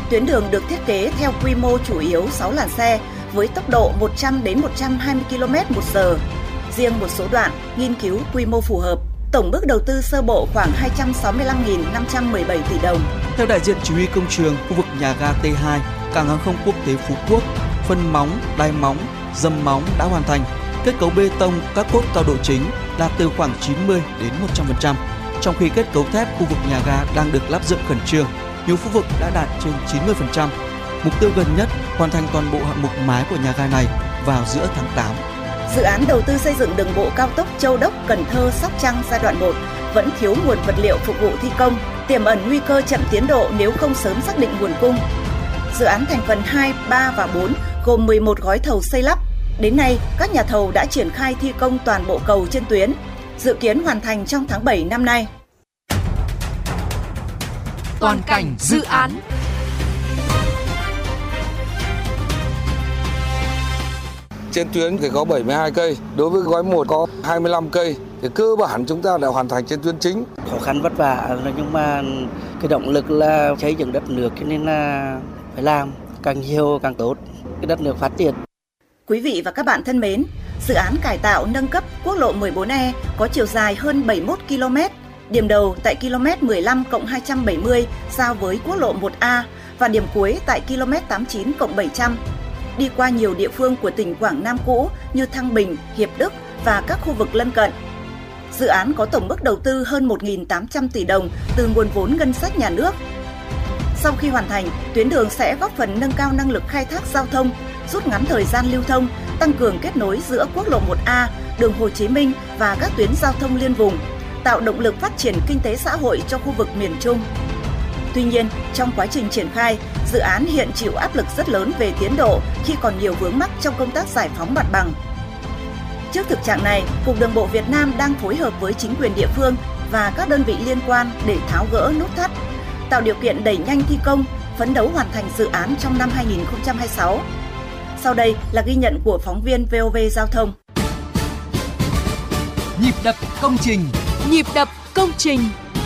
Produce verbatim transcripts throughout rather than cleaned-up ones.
tuyến đường được thiết kế theo quy mô chủ yếu sáu làn xe với tốc độ một trăm đến một trăm hai mươi ki lô mét một giờ. Riêng một số đoạn nghiên cứu quy mô phù hợp. Tổng mức đầu tư sơ bộ khoảng hai trăm sáu mươi lăm nghìn năm trăm mười bảy tỷ đồng. Theo đại diện chỉ huy công trường khu vực nhà ga T hai, cảng hàng không quốc tế Phú Quốc, phân móng, đai móng, dầm móng đã hoàn thành. Kết cấu bê tông các cốt cao độ chính đạt từ khoảng chín mươi đến một trăm phần trăm, trong khi kết cấu thép khu vực nhà ga đang được lắp dựng khẩn trương. Nhiều khu vực đã đạt trên chín mươi phần trăm. Mục tiêu gần nhất hoàn thành toàn bộ hạng mục mái của nhà ga này vào giữa tháng tám. Dự án đầu tư xây dựng đường bộ cao tốc Châu Đốc - Cần Thơ - Sóc Trăng giai đoạn một vẫn thiếu nguồn vật liệu phục vụ thi công, tiềm ẩn nguy cơ chậm tiến độ nếu không sớm xác định nguồn cung. Dự án thành phần hai, ba và bốn gồm mười một gói thầu xây lắp. Đến nay, các nhà thầu đã triển khai thi công toàn bộ cầu trên tuyến, dự kiến hoàn thành trong tháng bảy năm nay. Toàn cảnh dự án. Trên tuyến thì có bảy mươi hai cây, đối với gói một có hai mươi lăm cây. Thì cơ bản chúng ta đã hoàn thành trên tuyến chính. Khó khăn vất vả nhưng mà cái động lực là xây dựng đất nước cho nên là phải làm càng nhiều càng tốt, cái đất nước phát triển. Quý vị và các bạn thân mến, dự án cải tạo nâng cấp quốc lộ mười bốn E có chiều dài hơn bảy mươi mốt ki lô mét, điểm đầu tại km mười lăm cộng hai trăm bảy mươi giao với quốc lộ một A và điểm cuối tại km tám mươi chín cộng bảy trăm. Đi qua nhiều địa phương của tỉnh Quảng Nam cũ như Thăng Bình, Hiệp Đức và các khu vực lân cận. Dự án có tổng mức đầu tư hơn một nghìn tám trăm tỷ đồng từ nguồn vốn ngân sách nhà nước. Sau khi hoàn thành, tuyến đường sẽ góp phần nâng cao năng lực khai thác giao thông, rút ngắn thời gian lưu thông, tăng cường kết nối giữa quốc lộ một A, đường Hồ Chí Minh và các tuyến giao thông liên vùng, tạo động lực phát triển kinh tế xã hội cho khu vực miền Trung. Tuy nhiên, trong quá trình triển khai, dự án hiện chịu áp lực rất lớn về tiến độ khi còn nhiều vướng mắc trong công tác giải phóng mặt bằng. Trước thực trạng này, Cục Đường bộ Việt Nam đang phối hợp với chính quyền địa phương và các đơn vị liên quan để tháo gỡ nút thắt, tạo điều kiện đẩy nhanh thi công, phấn đấu hoàn thành dự án trong năm hai nghìn không trăm hai mươi sáu. Sau đây là ghi nhận của phóng viên vê o vê Giao thông. Nhịp đập công trình. Nhịp đập công trình.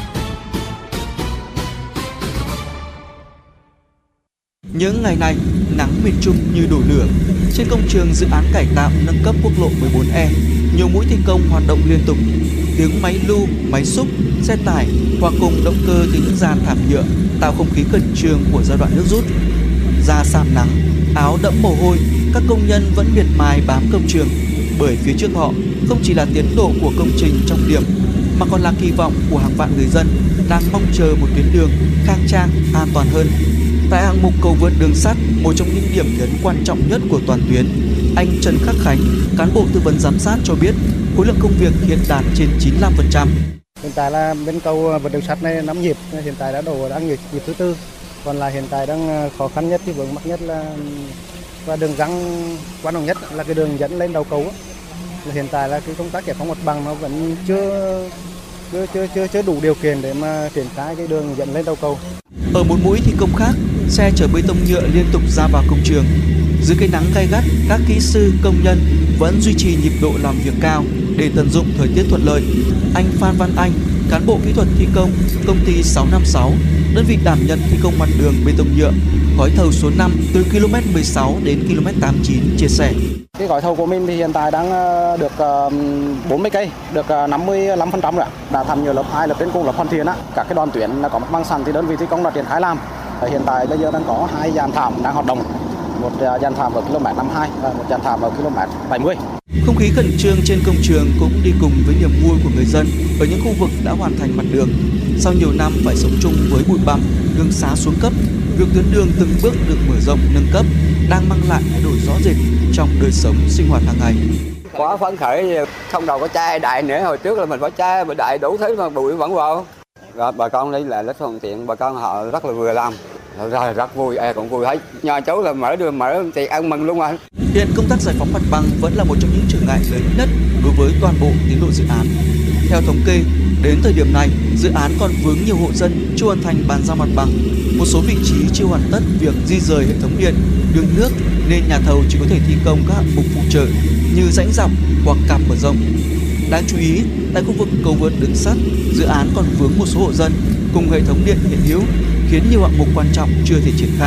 Những ngày này, nắng miền Trung như đổ lửa. Trên công trường dự án cải tạo nâng cấp quốc lộ mười bốn E, nhiều mũi thi công hoạt động liên tục. Tiếng máy lu, máy xúc, xe tải hòa cùng động cơ từ những dàn thảm nhựa tạo không khí khẩn trương của giai đoạn nước rút. Da sạm nắng, áo đẫm mồ hôi, các công nhân vẫn miệt mài bám công trường, bởi phía trước họ không chỉ là tiến độ của công trình trọng điểm mà còn là kỳ vọng của hàng vạn người dân đang mong chờ một tuyến đường khang trang, an toàn hơn. Tại hạng mục cầu vượt đường sắt, một trong những điểm nhấn quan trọng nhất của toàn tuyến, anh Trần Khắc Khánh, cán bộ tư vấn giám sát cho biết khối lượng công việc hiện đạt trên chín mươi lăm phần trăm. Hiện tại là bên cầu vượt đường sắt này năm nhịp, hiện tại đã đổ đang nhịp, nhịp thứ tư. Còn là hiện tại đang khó khăn nhất, thì vướng mắc nhất là và đường găng quan trọng nhất là cái đường dẫn lên đầu cầu. Là hiện tại là cái công tác giải phóng mặt bằng nó vẫn chưa chưa chưa chưa, chưa đủ điều kiện để mà triển khai cái đường dẫn lên đầu cầu. Ở một mũi thi công khác, xe chở bê tông nhựa liên tục ra vào công trường. Dưới cái nắng gay gắt, các kỹ sư, công nhân vẫn duy trì nhịp độ làm việc cao để tận dụng thời tiết thuận lợi. Anh Phan Văn Anh, cán bộ kỹ thuật thi công công ty sáu năm sáu, đơn vị đảm nhận thi công mặt đường bê tông nhựa, gói thầu số năm từ km mười sáu đến km tám mươi chín chia sẻ. Cái gói thầu của mình thì hiện tại đang được bốn mươi cây, được năm mươi lăm phần trăm rồi. Đã thẩm nhựa lớp hai, lớp trên cùng là hoàn thiện á. Các cái đoàn tuyến là có mặt bằng sẵn thì đơn vị thi công đã triển khai làm. Hiện tại bây giờ đang có hai dàn thảm đang hoạt động, một dàn thảm ở km năm mươi hai và một dàn thảm ở km bảy mươi. Không khí khẩn trương trên công trường cũng đi cùng với niềm vui của người dân ở những khu vực đã hoàn thành mặt đường. Sau nhiều năm phải sống chung với bụi bặm, đường xá xuống cấp, việc tuyến đường từng bước được mở rộng nâng cấp đang mang lại thay đổi rõ rệt trong đời sống sinh hoạt hàng ngày. Quá phấn khởi, không đầu có chai đại nữa, hồi trước là mình có chai mà đại đủ thứ mà bụi vẫn vào. Rồi, bà con đây là rất thuận tiện, bà con họ rất là vừa làm, rồi rất vui, ai cũng vui hết. Nhà cháu là mở đường mở thì ăn mừng luôn rồi. Hiện công tác giải phóng mặt bằng vẫn là một trong những trở ngại lớn nhất đối với toàn bộ tiến độ dự án. Theo thống kê, đến thời điểm này, dự án còn vướng nhiều hộ dân chưa hoàn thành bàn giao mặt bằng. Một số vị trí chưa hoàn tất việc di rời hệ thống điện, đường nước nên nhà thầu chỉ có thể thi công các hạng mục phụ trợ như rãnh dọc hoặc cạp mở rộng. Đáng chú ý, tại khu vực cầu vượt đường sắt, dự án còn vướng một số hộ dân cùng hệ thống điện hiện hữu, khiến nhiều hạng mục quan trọng chưa thể triển khai.